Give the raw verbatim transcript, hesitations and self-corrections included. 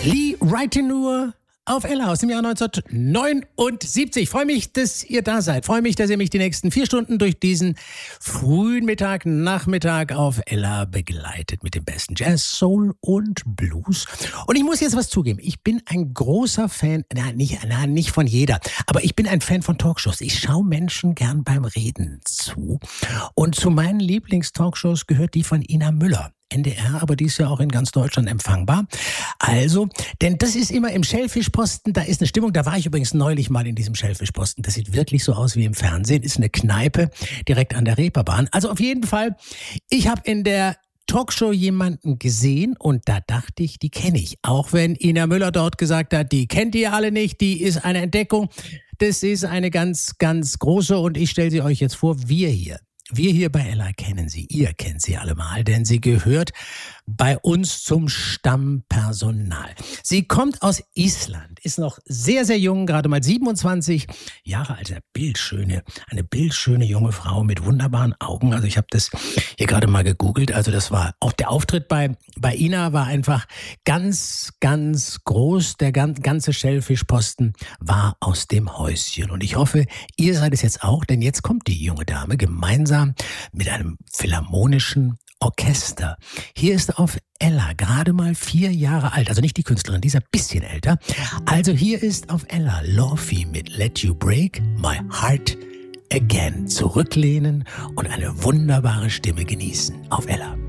Lee Ritenour auf Ella aus dem Jahr neunzehnhundertneunundsiebzig. Ich freue mich, dass ihr da seid. Ich freue mich, dass ihr mich die nächsten vier Stunden durch diesen frühen Mittag, Nachmittag auf Ella begleitet mit dem besten Jazz, Soul und Blues. Und ich muss jetzt was zugeben. Ich bin ein großer Fan, na nicht, na, nicht von jeder, aber ich bin ein Fan von Talkshows. Ich schaue Menschen gern beim Reden zu. Und zu meinen Lieblingstalkshows gehört die von Ina Müller. N D R, aber die ist ja auch in ganz Deutschland empfangbar. Also, denn das ist immer im Schellfischposten, da ist eine Stimmung, da war ich übrigens neulich mal in diesem Schellfischposten, das sieht wirklich so aus wie im Fernsehen, ist eine Kneipe direkt an der Reeperbahn. Also auf jeden Fall, ich habe in der Talkshow jemanden gesehen und da dachte ich, die kenne ich. Auch wenn Ina Müller dort gesagt hat, die kennt ihr alle nicht, die ist eine Entdeckung. Das ist eine ganz, ganz große und ich stelle sie euch jetzt vor, wir hier. Wir hier bei Ella kennen sie, ihr kennt sie alle mal, denn sie gehört bei uns zum Stammpersonal. Sie kommt aus Island, ist noch sehr, sehr jung, gerade mal siebenundzwanzig Jahre alt, eine bildschöne, eine bildschöne junge Frau mit wunderbaren Augen. Also ich habe das hier gerade mal gegoogelt, also das war, auch der Auftritt bei, bei Ina war einfach ganz, ganz groß. Der ganze Schellfischposten war aus dem Häuschen und ich hoffe, ihr seid es jetzt auch, denn jetzt kommt die junge Dame gemeinsam mit einem philharmonischen Orchester. Hier ist auf Ella gerade mal vier Jahre alt, also nicht die Künstlerin, die ist ein bisschen älter. Also hier ist auf Ella Lorfi mit Let You Break My Heart Again. Zurücklehnen und eine wunderbare Stimme genießen auf Ella.